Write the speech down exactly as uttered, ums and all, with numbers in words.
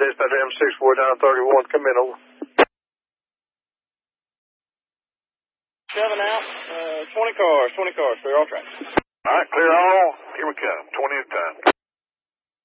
Dispatch M six four down thirty-one, come in, over. Seven out, uh, twenty cars, twenty cars, clear all tracks.